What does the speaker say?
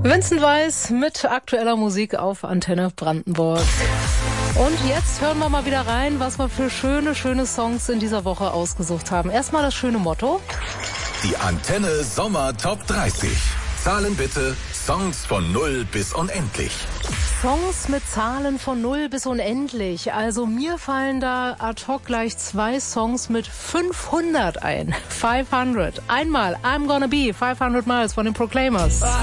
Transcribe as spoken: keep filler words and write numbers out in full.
Vincent Weiss mit aktueller Musik auf Antenne Brandenburg. Und jetzt hören wir mal wieder rein, was wir für schöne, schöne Songs in dieser Woche ausgesucht haben. Erstmal das schöne Motto. Die Antenne Sommer Top dreißig. Zahlen bitte Songs von null bis unendlich. Songs mit Zahlen von null bis unendlich. Also mir fallen da ad hoc gleich zwei Songs mit fünfhundert ein. fünfhundert. Einmal I'm Gonna Be, fünfhundert Miles von den Proclaimers.